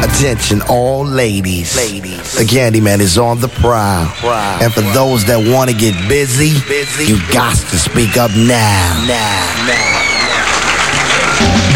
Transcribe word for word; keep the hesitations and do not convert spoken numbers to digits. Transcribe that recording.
Attention all ladies. ladies. The Candyman is on the prowl. prowl. And for those that want to get busy, busy, you got to speak up now. Now, now.